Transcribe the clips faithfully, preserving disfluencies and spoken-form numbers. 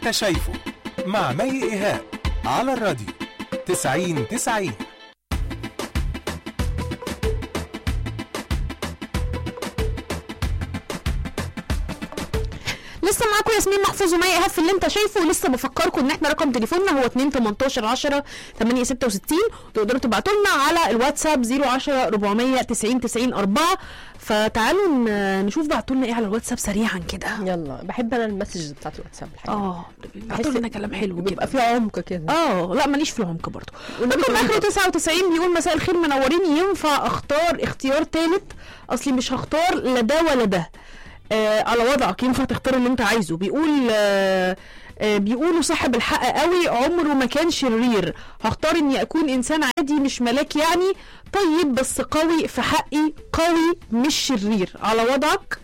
انت شايفه مع مي إيهاب على الراديو تسعين تسعين. لسه معاكم ياسمين محفوظ ومي إيهاب في اللي انت شايفه. ولسه بفكركم ان احنا رقم تليفوننا هو اتنين تمنتاشر عشرة تمانية ستة وستين، تقدروا تبعتوا لنا على الواتساب زيرو عشرة ربعمية تسعين تسعين أربعة. فتعالوا نشوف بعتوا لنا ايه على الواتساب سريعا كده. يلا، بحب انا المسجز بتاعت الواتساب الحقيقه. اه بعتوا لنا كلام حلو كده، بيبقى فيه عمق كده. اه لا ماليش في العمق برضه. رقم اخره تسعة وتسعين بيقول مساء الخير منورين، ينفع اختار اختيار ثالث؟ اصلي مش هختار لا ده ولا ده. آه على وضعك ينفع تختار اللي انت عايزه. بيقول آه آه بيقولوا صاحب الحق قوي عمره ما كان شرير، هختار اني اكون انسان عادي مش ملاك يعني، طيب بس قوي في حقي، قوي مش شرير. على وضعك،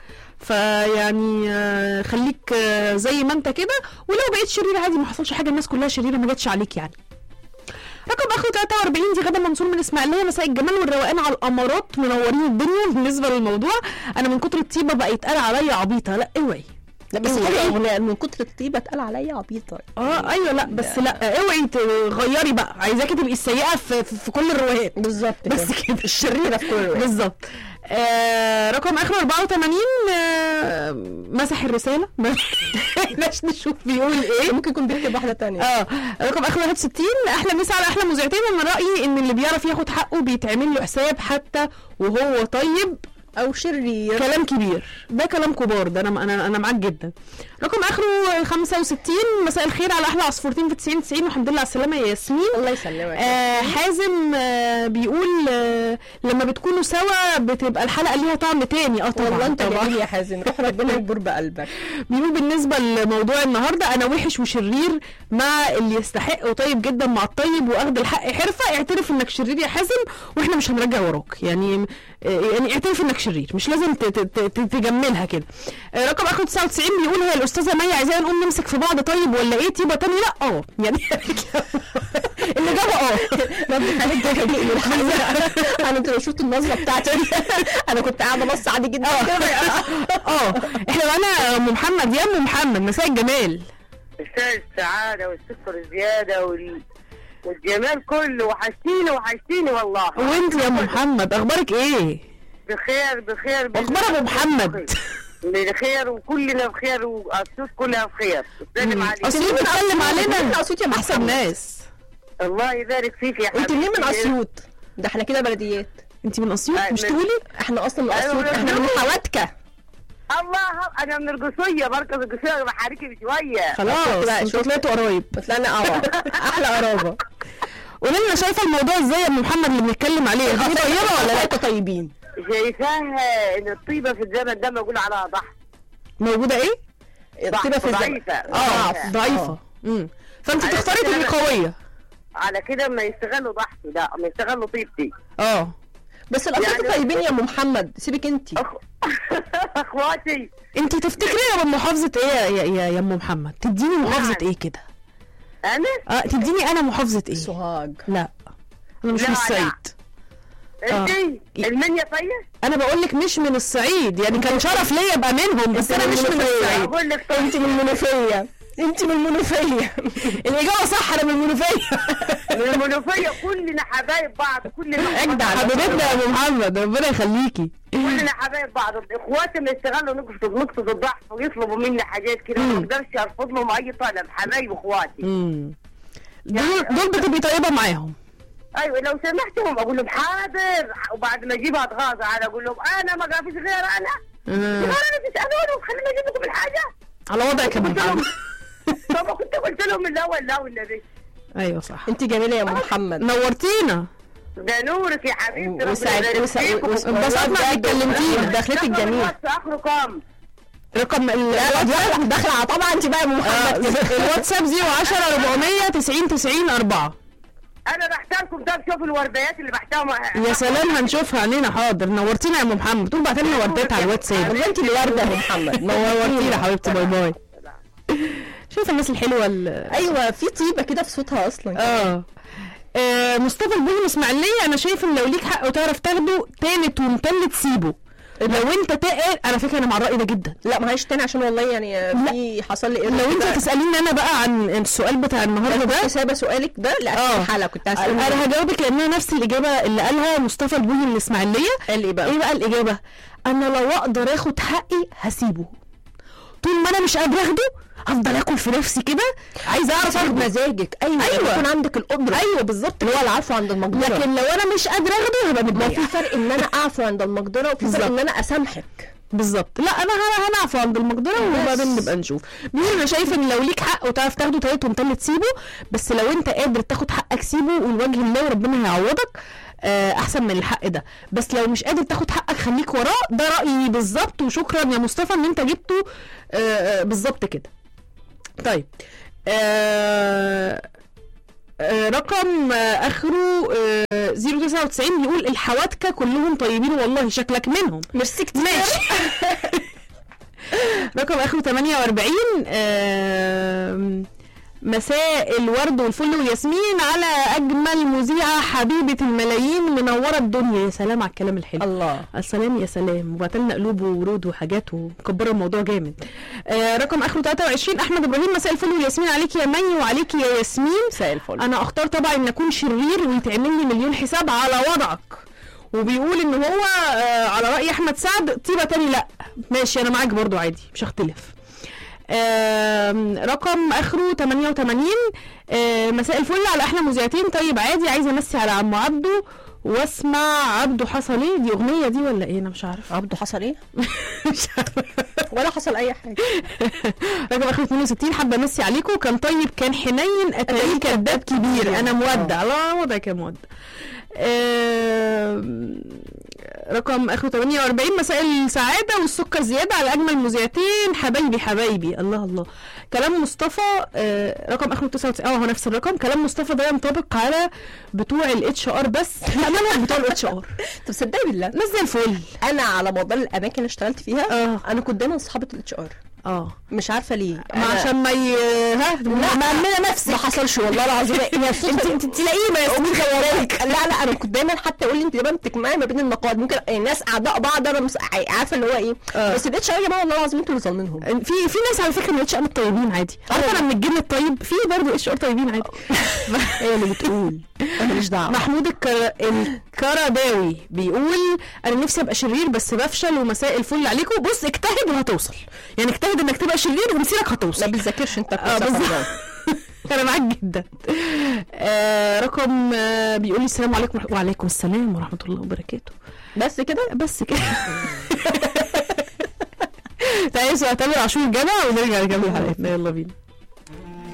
فيعني آه خليك آه زي ما انت كده، ولو بقيت شرير عادي ما حصلش حاجه، الناس كلها شريره ما جاتش عليك يعني. رقم اخره تلاتة واربعين دي غدا منصور من اسماعيليه، مساء الجمال والروقان على الامارات، منورين الدنيا. بالنسبه للموضوع انا من كتر الطيبه بقى يتقال عليا عبيطه. لا اوعي، لا بس حلوه من كتر الطيبه اتقال عليا عبيطه. اه ايوه لا بس لا, لا اوعي تغيري بقى، عايزاكي تبقي السيئه في, في, في كل الروايات بالظبط، بس كده الشريره في كل الروايات بالظبط. آه رقم اخره اربعة وتمانين آه مسح الرساله ماشي نشوف بيقول ايه، ممكن يكون بيكتب واحده تانية. اه رقم اخره واحد وستين احلى مسا على احلى مذيعتين. انا رايي ان اللي بيعرف ياخد حقه بيتعمل له حساب حتى وهو طيب او شرير. كلام كبير، ده كلام كبار، ده انا انا انا معاك جدا. رقم اخره خمسة وستين مساء الخير على احلى عصفورتين في تسعين تسعين، والحمد لله على السلامه يا ياسمين. الله يسلمك. آه حازم آه بيقول آه لما بتكونوا سوا بتبقى الحلقه ليها طعم تاني. اه طبعا والله انت طبعا جميل يا حازم، روح ربنا يكبر بقلبك. بيقول بالنسبه لموضوع النهارده انا وحش وشرير مع اللي يستحق، وطيب جدا مع الطيب، واخد الحق حرفه. اعترف انك شرير يا حازم واحنا مش هنرجع وراك يعني، يعني اعترف انك شرير، مش لازم تجملها كده. رقم اخر تسعة وتسعين بيقول هي الاستاذه مي عايزانا نقوم نمسك في بعض طيب ولا ايه؟ طيبه تاني لا اه يعني اللي جابه اه ربي حالك ده جميل الحقيقه. انا انت لو شفت النظره بتاعتي انا كنت قاعده بص عادي جدا اه احنا معانا ام محمد. يا ام محمد مساء الجمال، مساء السعاده والسكر الزياده وال... والجمال كله. وحشتيني وحشتيني والله. وانت يا ام محمد اخبارك ايه؟ بخير بخير. اخبار ابو محمد بخير وكلنا بخير، واسيوط كلها بخير. بسلم عليك. اسيوط بتسلم علينا. اسيوط يا احسن ناس. الله يبارك فيك يا حبيبتي. انت منين من اسيوط؟ ده احنا كده بلديات. انت من اسيوط مش تقولي؟ احنا اصلا من اسيوط، احنا من حواتكه. الله انا من القصيه، مركز القصيه بحريكي بشويه. خلاص انتوا طلعتوا قرايب. طلعنا قرا احلى قرابه. قولي لنا شايفه الموضوع ازاي يا ام محمد اللي بنتكلم عليه؟ دي طيبه ولا لا؟ طيبين. شايفاها ان الطيبه في الزمن ده موجود عليها ضعف. موجوده ايه؟ الطيبه في الزمن اه ضعيفه. امم فانت تختاري تبقي قويه على كده، ما يستغلوا ضعفي، لا ما يستغلوا طيبتي. اه بس الاطفال يعني طيبين يا ام محمد، سيبك انت. أخ... اخواتي انت تفتكري يا محافظه ايه يا يا يا ام محمد؟ تديني محافظه ايه كده؟ انا اه تديني انا محافظه ايه؟ سوهاج. لا انا مش من الصعيد. انت المنيا طيب؟ انا بقول لك مش من الصعيد، يعني كان شرف ليا ابقى منهم، بس انا مش من الصعيد. بقول لك انت من المنوفيه. انت من المنوفيه. الاجابه صح، انا من المنوفيه. من المنوفيه. كلنا حبايب بعض، كلنا اجدع حبيبتنا يا ابو محمد، ربنا يخليكي. كلنا حبايب بعض. اخواتي ما يشتغلوا نقصد نقصد الضعف ويطلبوا مني حاجات كده، ما اقدرش ارفض لهم اي طلب. حبايب اخواتي. امم دول دول بتبقي طيبه معاهم. ايوه لو سمحتهم اقول لهم حاضر، وبعد ما اجيبها اتغاظى على اقول لهم انا ما فيش غير انا. غير انا تسالوني خليني اجيب لكم الحاجه على وضعك يا محمد. طب كنت قلت لهم من الاول لا والنبي. ايوه صح. انت جميله يا ام محمد، نورتينا. ده نورك يا حبيبتي. وسعدتنا انبسطنا انك كلمتينا. دخلتك الجميله. اخره كام؟ رقم داخله طبعا انت بقى يا ام محمد. الواتساب زيرو عشرة ربعمية تسعين تسعين أربعة. انا بحتاجكم ده تشوفوا الورديات اللي بحتاجها. يا سلام هنشوفها علينا. حاضر نورتينا يا ام محمد. طول بعت لنا وردات على الواتساب. انت اللي ورده يا ام محمد. نورتينا حبيبتي. باي باي. شوف الناس الحلوه. ايوه في طيبه كده في صوتها اصلا. اه آه، مصطفى البوهي من اسماعيليه، انا شايف ان لو ليك حق وتعرف تاخده تالت ومتلت سيبه، لو انت تقل على فكره انا مع الراي ده جدا. لا ما هيش تاني عشان والله يعني في حصل لي لو انت تساليني انا بقى عن السؤال بتاع النهارده ده سابه سؤالك ده لاخر حلقه كنت هسألك. انا هجاوبك لانها نفس الاجابه اللي قالها مصطفى البوهي من الاسماعيليه. قال ايه بقى؟ ايه بقى الاجابه؟ انا لو اقدر اخد حقي هسيبه، طول ما انا مش قادره اخده هفضل اكل في نفسي كده، عايزه اعرف اخد مزاجك. ايوه ايوه يكون عندك القدره. ايوه بالظبط اللي هو العفو عند المقدره. لكن لو انا مش قادره اخده هبقى متضايقه. ما في فرق ان انا اعفو عند المقدره وفي فرق ان انا اسامحك. بالظبط. لا انا هنعفو عند المقدره وبعدين نبقى نشوف. بيقول انا شايف ان لو ليك حق وتعرف تاخده تلات ومتل تسيبه، بس لو انت قادر تاخد حقك سيبه والوجه الله وربنا هيعوضك احسن من الحق ده. بس لو مش قادر تاخد حقك خليك وراه. ده رايي بالظبط. وشكرا يا مصطفى ان انت جبته بالظبط كده. طيب آه آه رقم آه اخره آه صفر تسعة وتسعين بيقول الحواتكه كلهم طيبين والله شكلك منهم. ميرسي كتير. ماشي. رقم اخره ثمانية وأربعين آه مساء الورد والفل والياسمين على اجمل مذيعه حبيبه الملايين منوره الدنيا. يا سلام على الكلام الحلو. الله السلام يا سلام. وبعتلنا قلوب وورود وحاجات ومكبره الموضوع جامد. آه رقم اخره ثلاثة وعشرين احمد ابراهيم مساء الفل والياسمين عليك يا مي وعليك يا ياسمين. مساء الفل. انا اختار طبعا ان اكون شرير ويتعمل لي مليون حساب على وضعك. وبيقول ان هو آه على راي احمد سعد طيبه تاني لا. ماشي انا معاك برضو عادي مش هختلف. آه رقم اخره ثمانية وثمانين آه مساء الفل على احلى مذيعتين. طيب عادي عايزه امسي على عمو عبده واسمع عبده حصل ايه. دي اغنيه دي ولا ايه؟ انا مش عارف عبده حصل ايه. مش عارف ولا حصل اي حاجه. رقم اخره اثنين وستين حابه امسي عليكم. كان طيب كان حنين اتاريه كداب كبير. انا مودع الله وضعك يا مودع. آه رقم اخره ثمانية وأربعين مساء السعاده والسكر زياده على اجمل مذيعتين حبايبي حبايبي. الله الله. كلام مصطفى آه رقم اخره تسعة وتسعين اه هو نفس الرقم. كلام مصطفى ده ينطبق على بتوع الاتش ار بس. انا بتوع الاتش ار. طب صدقني بالله ناس زي الفل. انا على مدار الاماكن اللي اشتغلت فيها اه انا كنت دايما صحابه الاتش ار. اه مش عارفه ليه. عشان ما ي... ها مأمنه نفسي. ما حصلش والله العظيم. انت انت تلاقيه ما يسمون خيارك. لا لا انا كنت دايما حتى يقول لي انت دايما بتجمعي ما بين المقال. ممكن الناس اعداء بعض انا مس... عارفه اللي هو ايه. آه. بس الاتش ار يا جماعه والله العظيم انتوا اللي ظالمينهم. في في ناس على فكره من الاتش ار طيبين عادي. عارفه انا من الجن الطيب في برضه اتش ار طيبين عادي. هي اللي بتقول انا ماليش دعوه. محمود الكر... الكرداوي بيقول انا نفسي ابقى شرير بس بفشل ومساء الفل عليكم. بص اجتهد وهتوصل. يعني اجتهد انك تبقى شرير ومسيرك هتوصل. لا بتذاكرش انت. اه بالظبط. انا معاك جدا. آه رقم آه بيقول لي السلام عليكم وعليكم السلام ورحمه الله وبركاته. بس كده بس كده. تعالوا تامر عاشور الجامعه ونرجع نكمل حلقتنا. يلا بينا.